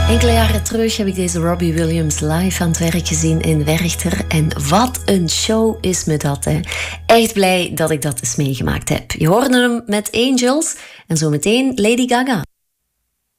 Enkele jaren terug heb ik deze Robbie Williams live aan het werk gezien in Werchter. En wat een show is me dat, hè. Echt blij dat ik dat eens meegemaakt heb. Je hoorde hem met Angels en zometeen Lady Gaga.